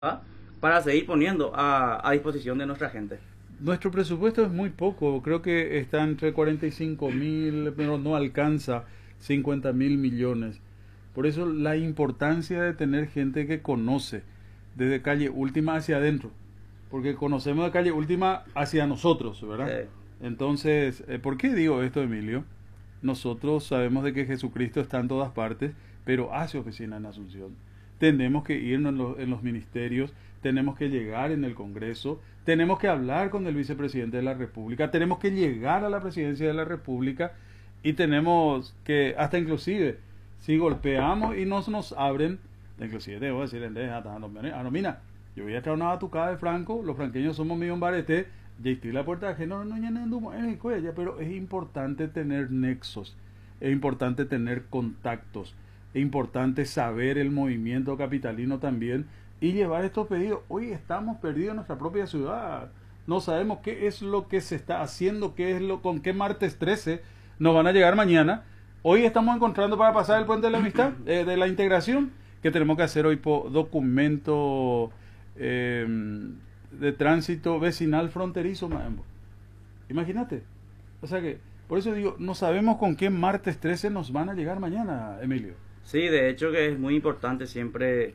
¿ah? Para seguir poniendo a disposición de nuestra gente. Nuestro presupuesto es muy poco, creo que está entre 45.000, pero no alcanza 50.000 millones. Por eso la importancia de tener gente que conoce desde calle última hacia adentro, porque conocemos de calle última hacia nosotros, ¿verdad? Eh, Entonces, ¿por qué digo esto, Emilio? Nosotros sabemos de que Jesucristo está en todas partes, pero hace oficina en Asunción. Tenemos que irnos en los ministerios, tenemos que llegar en el Congreso, tenemos que hablar con el vicepresidente de la República, tenemos que llegar a la presidencia de la República y tenemos que, hasta inclusive, si golpeamos y no nos abren, inclusive debo decir, mira, yo voy a traer una batucada de Franco, los franqueños somos medio barete, ya estoy la puerta de no, no, no, pero es importante tener nexos, es importante tener contactos, es importante saber el movimiento capitalino también y llevar estos pedidos. Hoy estamos perdidos en nuestra propia ciudad, no sabemos qué es lo que se está haciendo, qué es lo, con qué martes 13 nos van a llegar mañana. Hoy estamos encontrando para pasar el puente de la amistad, de la integración, que tenemos que hacer hoy por documento de tránsito vecinal fronterizo, maembo. Imagínate. O sea que, por eso digo, no sabemos con qué martes 13 nos van a llegar mañana, Emilio. sí, de hecho que es muy importante siempre,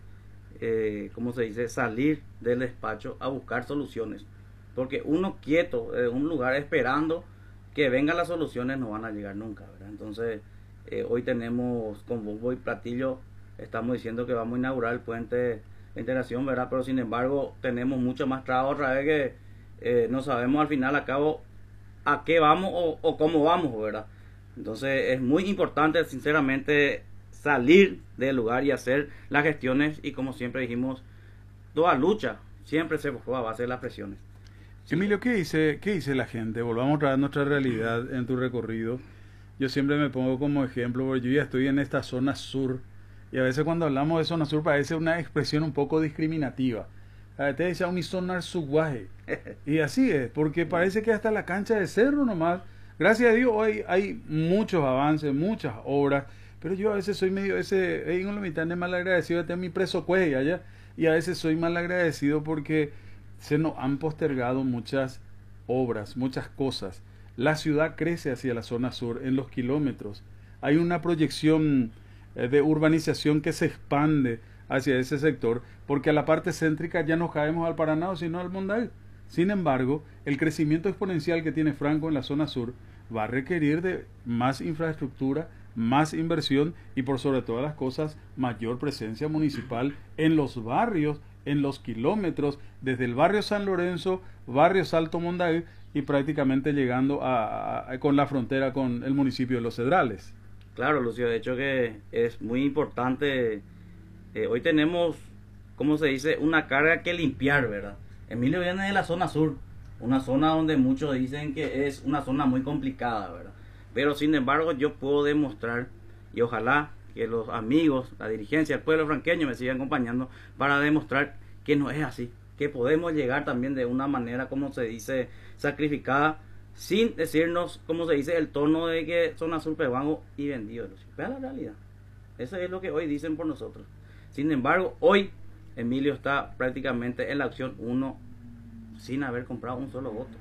como se dice, salir del despacho a buscar soluciones. Porque uno quieto en un lugar esperando que vengan las soluciones no van a llegar nunca, ¿verdad? Entonces, hoy tenemos con bombo y platillo, estamos diciendo que vamos a inaugurar el puente de integración, ¿verdad? Pero sin embargo, tenemos mucho más trabajo otra vez que no sabemos al final a cabo a qué vamos o cómo vamos, ¿verdad? Entonces, es muy importante, sinceramente, salir del lugar y hacer las gestiones y como siempre dijimos, toda lucha siempre se fue a base de las presiones. Sí, Emilio, qué dice la gente? Volvamos a nuestra realidad en tu recorrido. Yo siempre me pongo como ejemplo, porque yo ya estoy en esta zona sur, y a veces cuando hablamos de zona sur parece una expresión un poco discriminativa. Te dice un zona suguaje. Y así es, porque parece que hasta la cancha de cerro nomás. Gracias a Dios hoy hay muchos avances, muchas obras, pero yo a veces soy medio ese, en la mitad de mal agradecido de mi preso cuello allá, y a veces soy mal agradecido porque se nos han postergado muchas obras, muchas cosas. La ciudad crece hacia la zona sur en los kilómetros. Hay una proyección de urbanización que se expande hacia ese sector, porque a la parte céntrica ya no caemos al Paraná, sino al Mondal. Sin embargo, el crecimiento exponencial que tiene Franco en la zona sur va a requerir de más infraestructura, más inversión y por sobre todas las cosas mayor presencia municipal en los barrios, en los kilómetros, desde el barrio San Lorenzo, barrio Salto Monday y prácticamente llegando con la frontera con el municipio de Los Cedrales. claro, Lucio, de hecho que es muy importante. Hoy tenemos, como se dice, una carga que limpiar, ¿verdad? Emilio viene de la zona sur, una zona donde muchos dicen que es una zona muy complicada, ¿verdad? Pero sin embargo yo puedo demostrar, y ojalá que los amigos, la dirigencia, el pueblo franqueño me sigan acompañando para demostrar que no es así, que podemos llegar también de una manera, como se dice, sacrificada, sin decirnos, como se dice, el tono de que zona sur peruano y vendido. Vea la realidad. Eso es lo que hoy dicen por nosotros. Sin embargo, hoy Emilio está prácticamente en la opción 1 sin haber comprado un solo voto.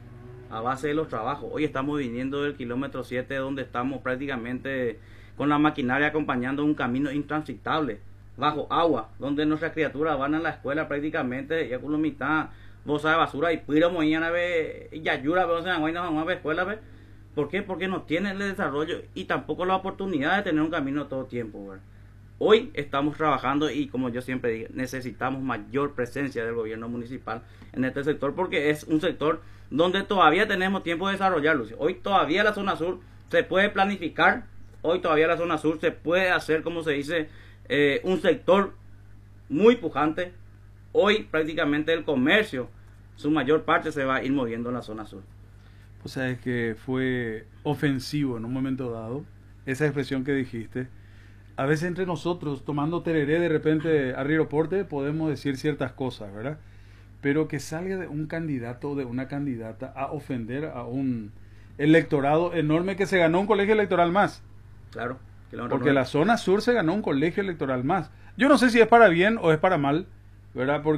A base de los trabajos. Hoy estamos viniendo del kilómetro 7 donde estamos prácticamente con la maquinaria acompañando un camino intransitable, bajo agua, donde nuestras criaturas van a la escuela prácticamente ya con la mitad bolsa de basura y piro mañana ve y ayuda vamos a ver escuela ve. ¿Por qué? Porque no tienen el desarrollo y tampoco la oportunidad de tener un camino todo tiempo, ¿verdad? Hoy estamos trabajando y como yo siempre digo, necesitamos mayor presencia del gobierno municipal en este sector porque es un sector donde todavía tenemos tiempo de desarrollarlo. Hoy todavía la zona sur se puede planificar, hoy todavía la zona sur se puede hacer, como se dice, un sector muy pujante. Hoy prácticamente el comercio, su mayor parte se va a ir moviendo en la zona sur. Pues sabes que fue ofensivo en un momento dado esa expresión que dijiste. A veces entre nosotros, tomando tereré de repente a Porte, podemos decir ciertas cosas, ¿verdad? Pero que salga de un candidato o de una candidata a ofender a un electorado enorme que se ganó un colegio electoral más. Claro, kilómetro Porque 9. la zona sur se ganó un colegio electoral más. Yo no sé si es para bien o es para mal, ¿verdad?